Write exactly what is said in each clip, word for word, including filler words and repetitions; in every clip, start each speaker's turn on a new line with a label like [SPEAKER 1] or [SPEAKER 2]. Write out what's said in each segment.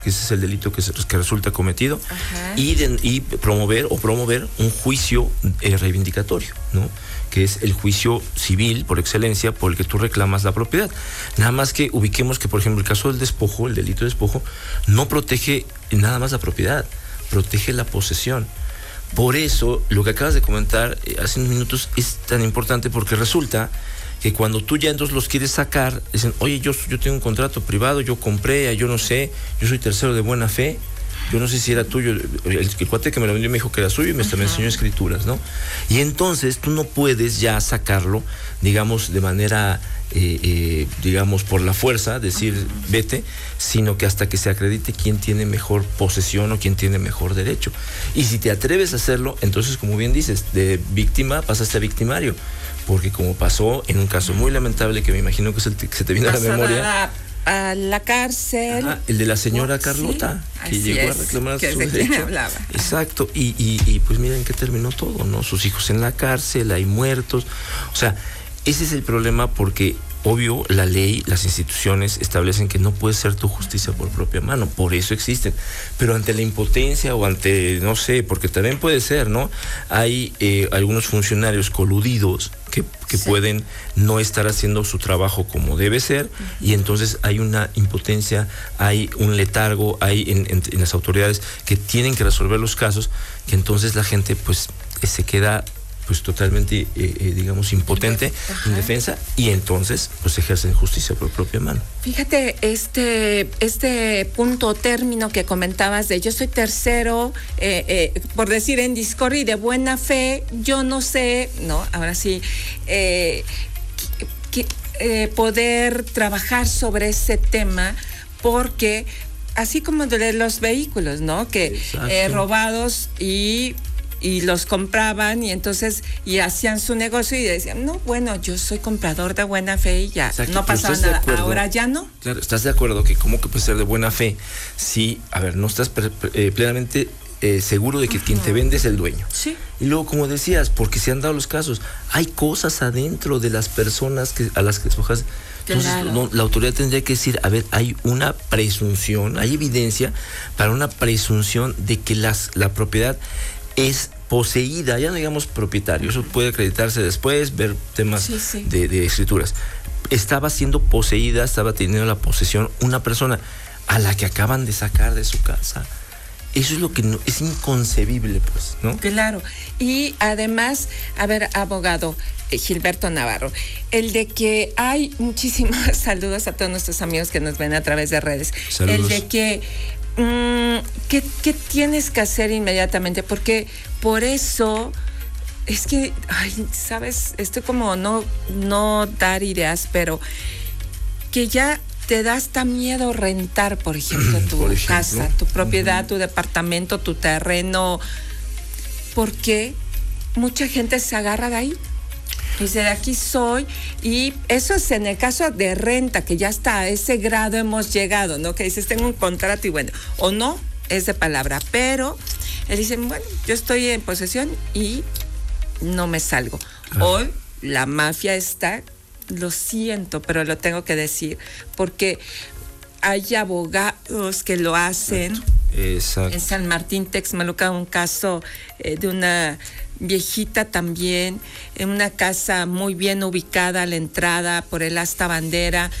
[SPEAKER 1] que ese es el delito que, se, que resulta cometido, y, de, y promover o promover un juicio eh, reivindicatorio, ¿no? Que es el juicio civil por excelencia por el que tú reclamas la propiedad. Nada más que ubiquemos que, por ejemplo, el caso del despojo, el delito de despojo, no protege nada más la propiedad, protege la posesión. Por eso, lo que acabas de comentar eh, hace unos minutos es tan importante, porque resulta que cuando tú ya entonces los quieres sacar, dicen, oye, yo, yo tengo un contrato privado, yo compré, yo no sé, yo soy tercero de buena fe, yo no sé si era tuyo, el, el cuate que me lo vendió me dijo que era suyo y me, me enseñó escrituras, ¿no? Y entonces tú no puedes ya sacarlo, digamos, de manera, eh, eh, digamos, por la fuerza, decir, vete, sino que hasta que se acredite quién tiene mejor posesión o quién tiene mejor derecho. Y si te atreves a hacerlo, entonces, como bien dices, de víctima pasaste a victimario. Porque como pasó en un caso muy lamentable que me imagino que es el que se te viene a la memoria.
[SPEAKER 2] A, a la cárcel.
[SPEAKER 1] Ajá, el de la señora
[SPEAKER 2] oh,
[SPEAKER 1] Carlota,
[SPEAKER 2] sí,
[SPEAKER 1] que llegó
[SPEAKER 2] es,
[SPEAKER 1] a reclamar
[SPEAKER 2] que
[SPEAKER 1] su
[SPEAKER 2] de
[SPEAKER 1] derecho.
[SPEAKER 2] quién hablaba.
[SPEAKER 1] Exacto, y, y, y pues miren qué terminó todo, ¿no? Sus hijos en la cárcel, hay muertos. O sea, ese es el problema, porque obvio, la ley, las instituciones establecen que no puede ser tu justicia por propia mano, por eso existen. Pero ante la impotencia o ante, no sé, porque también puede ser, ¿no? Hay eh, algunos funcionarios coludidos que, que sí. pueden no estar haciendo su trabajo como debe ser, uh-huh. y entonces hay una impotencia, hay un letargo, hay en, en, en las autoridades que tienen que resolver los casos, que entonces la gente pues se queda pues totalmente, eh, eh, digamos, impotente, Ajá. indefensa, y entonces pues ejercen justicia por propia mano.
[SPEAKER 2] Fíjate, este este punto término que comentabas de yo soy tercero, eh, eh, por decir en discordia y de buena fe, yo no sé, no, ahora sí, eh, que, eh, poder trabajar sobre ese tema, porque así como de los vehículos, ¿no? Que eh, robados y y los compraban y entonces y hacían su negocio y decían, no, bueno, yo soy comprador de buena fe y ya, Exacto, no pasaba nada, ahora ya no.
[SPEAKER 1] Claro, ¿estás de acuerdo que cómo que puede ser de buena fe si, a ver, no estás pre- pre- eh, plenamente eh, seguro de que uh-huh. quien te vende es el dueño?
[SPEAKER 2] Sí.
[SPEAKER 1] Y luego, como decías, porque se han dado los casos, hay cosas adentro de las personas que a las que despojas. Entonces, claro. no, la autoridad tendría que decir, a ver, hay una presunción, hay evidencia para una presunción de que las, la propiedad es poseída, ya no digamos propietario, eso puede acreditarse después, ver temas sí, sí. De, de escrituras. Estaba siendo poseída, estaba teniendo la posesión una persona a la que acaban de sacar de su casa. Eso es lo que no, es inconcebible, pues, ¿no?
[SPEAKER 2] Claro. Y además, a ver, abogado eh, Gilberto Navarro, el de que hay muchísimos saludos a todos nuestros amigos que nos ven a través de redes. Saludos. El de que Mm, ¿qué, ¿qué tienes que hacer inmediatamente? Porque por eso es que, ay, sabes, esto como no, no dar ideas, pero que ya te da hasta miedo rentar, por ejemplo, tu por ejemplo. casa, tu propiedad, uh-huh. tu departamento, tu terreno, porque mucha gente se agarra de ahí. Dice, de aquí soy, y eso es en el caso de renta, que ya hasta a ese grado hemos llegado, ¿no? Que dices, tengo un contrato y bueno, o no, es de palabra, pero él dice, bueno, yo estoy en posesión y no me salgo. Ah. Hoy la mafia está, lo siento, pero lo tengo que decir, porque hay abogados que lo hacen.
[SPEAKER 1] Exacto.
[SPEAKER 2] En San Martín Texmelucan, un caso eh, de una viejita también, en una casa muy bien ubicada a la entrada por el asta bandera.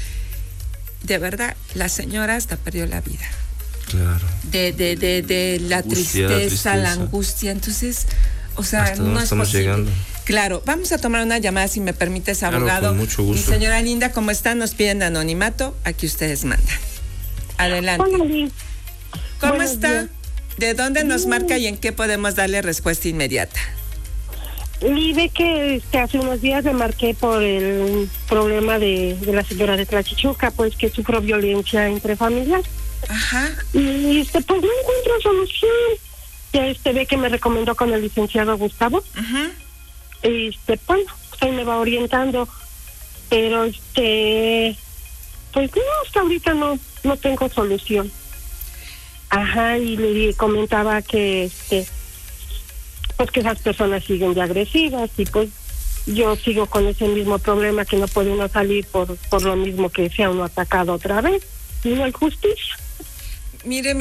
[SPEAKER 2] De verdad, la señora hasta perdió la vida.
[SPEAKER 1] Claro.
[SPEAKER 2] De, de, de, de la, angustia, tristeza, la tristeza, la angustia. Entonces, o sea,
[SPEAKER 1] hasta
[SPEAKER 2] no es
[SPEAKER 1] estamos
[SPEAKER 2] posible.
[SPEAKER 1] Llegando.
[SPEAKER 2] Claro, vamos a tomar una llamada, si me permites, abogado.
[SPEAKER 1] Claro, con mucho gusto.
[SPEAKER 2] Mi señora linda, ¿cómo están? Nos piden anonimato, aquí ustedes mandan. Adelante.
[SPEAKER 3] Hola, Liz.
[SPEAKER 2] ¿Cómo
[SPEAKER 3] Buenos
[SPEAKER 2] está?
[SPEAKER 3] días.
[SPEAKER 2] ¿De dónde nos marca y en qué podemos darle respuesta inmediata?
[SPEAKER 3] Y ve que este, hace unos días me marqué por el problema de, de la señora de Tlachichuca, pues que sufrió violencia intrafamiliar.
[SPEAKER 2] Ajá.
[SPEAKER 3] Y este, pues no encuentro solución. Ya este ve que me recomendó con el licenciado Gustavo.
[SPEAKER 2] Ajá.
[SPEAKER 3] Este, bueno, él me va orientando, pero este, pues no, hasta ahorita no, no tengo solución. Ajá, y le comentaba que este, pues que esas personas siguen de agresivas y pues yo sigo con ese mismo problema, que no puede uno salir por por lo mismo que sea uno atacado otra vez y no hay justicia.
[SPEAKER 2] mire,